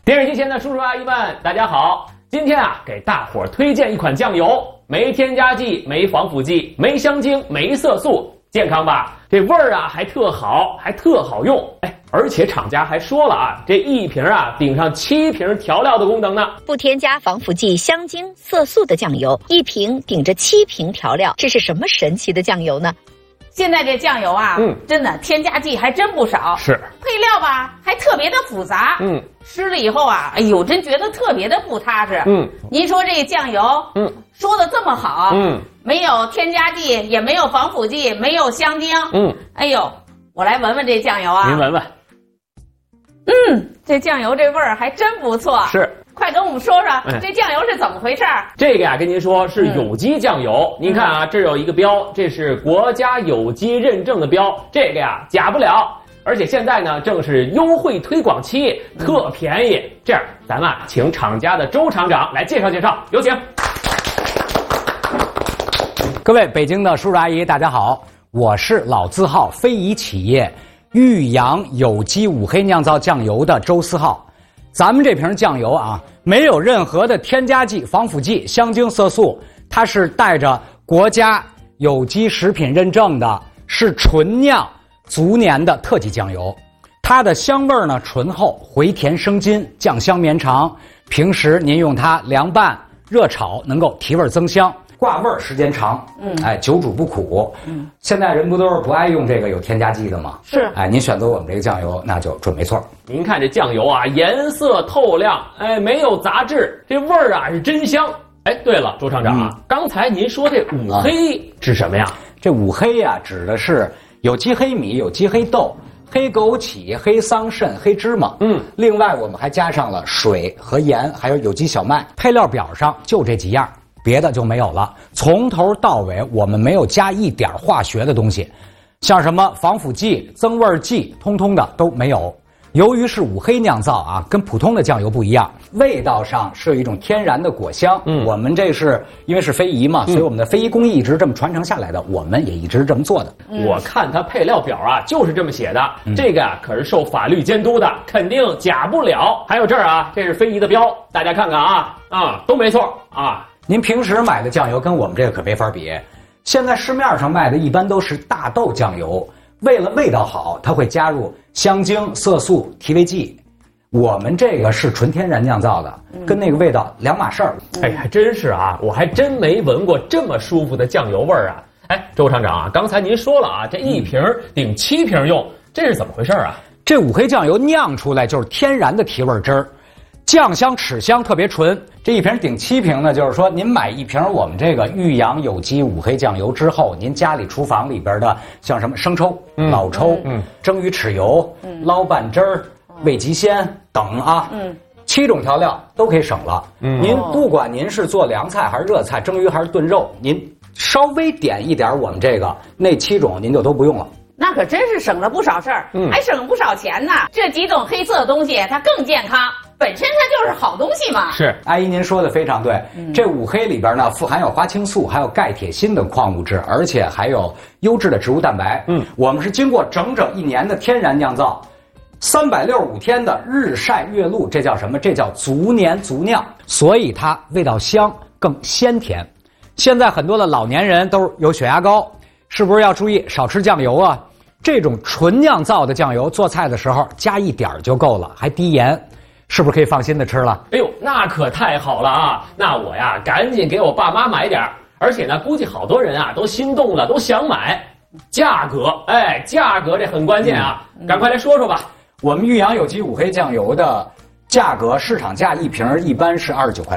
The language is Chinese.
电视机前的叔叔阿姨们，大家好！今天啊，给大伙儿推荐一款酱油，没添加剂，没防腐剂，没香精，没色素，健康吧？这味儿啊还特好，还特好用。而且厂家还说了啊，这一瓶啊顶上7瓶调料的功能呢。 不添加防腐剂、香精、色素的酱油，一瓶顶着7瓶调料，这是什么神奇的酱油呢？ 现在这酱油啊，真的添加剂还真不少， 是配料吧还特别的复杂，吃了以后啊，哎呦，真觉得特别的不踏实。您说这酱油，说的这么好，没有添加剂，也没有防腐剂，没有香精，哎呦，我来闻闻这酱油啊， 您闻闻， 这酱油这味儿还真不错， 是。 快跟我们说说这酱油是怎么回事？ 这个呀，跟您说是有机酱油。您看啊，这有一个标，这是国家有机认证的标，这个呀假不了。而且现在呢，正是优惠推广期，特便宜。这样，咱们请厂家的周厂长来介绍介绍，有请。 各位北京的叔叔阿姨，大家好，我是老字号非遗企业玉阳有机五黑酿造酱油的周思浩。咱们这瓶酱油啊，没有任何的添加剂、防腐剂、香精、色素，它是带着国家有机食品认证的，是纯酿足年的特级酱油。它的香味呢醇厚，回甜生津，酱香绵长。平时您用它凉拌、热炒，能够提味增香。挂味儿时间长，久煮不苦。现在人不都是不爱用这个有添加剂的吗？ 是， 您选择我们这个酱油，那就准没错。 您看这酱油啊，颜色透亮，没有杂质，这味儿啊是真香。对了，周厂长啊，刚才您说这五黑指什么呀？ 这五黑呀，指的是有机黑米、有机黑豆、黑枸杞、黑桑葚、黑芝麻。另外我们还加上了水和盐，还有有机小麦。配料表上就这几样。别的就没有了，从头到尾我们没有加一点化学的东西，像什么防腐剂、增味剂，通通的都没有。由于是五黑酿造啊，跟普通的酱油不一样，味道上是有一种天然的果香。我们这是因为是非遗嘛，所以我们的非遗工艺一直这么传承下来的，我们也一直这么做的。 我看它配料表啊，就是这么写的，这个啊可是受法律监督的，肯定假不了。还有这儿啊，这是非遗的标，大家看看啊，都没错啊。 您平时买的酱油跟我们这个可没法比，现在市面上卖的一般都是大豆酱油，为了味道好，它会加入香精、色素、提味剂。我们这个是纯天然酿造的，跟那个味道两码事儿。 还真是啊，我还真没闻过这么舒服的酱油味儿啊。周厂长啊，刚才您说了啊，这一瓶顶7瓶用，这是怎么回事啊？ 这五黑酱油酿出来就是天然的提味汁儿。酱香、齿香特别纯，这一瓶顶7瓶呢，就是说您买一瓶我们这个玉阳有机五黑酱油之后，您家里厨房里边的像什么生抽、老抽、蒸鱼豉油、捞拌汁儿、味极鲜等啊，7种调料都可以省了。您不管您是做凉菜还是热菜，蒸鱼还是炖肉，您稍微点一点我们这个那7种您就都不用了。 那可真是省了不少事儿，还省了不少钱呢。这几种黑色的东西它更健康，本身它就是好东西嘛。 是，阿姨您说的非常对。这五黑里边呢，富含有花青素，还有钙、铁、锌等矿物质，而且还有优质的植物蛋白。我们是经过整整1年的天然酿造，365天的日晒月露，这叫什么？这叫足年足酿，所以它味道香，更鲜甜。现在很多的老年人都有血压高，是不是要注意少吃酱油啊？这种纯酿造的酱油做菜的时候加一点就够了，还低盐，是不是可以放心的吃了？ 那可太好了啊！那我呀赶紧给我爸妈买点，而且呢估计好多人啊都心动了，都想买。价格，价格这很关键啊，赶快来说说吧。 我们玉阳有机五黑酱油的价格，市场价一瓶一般是29块。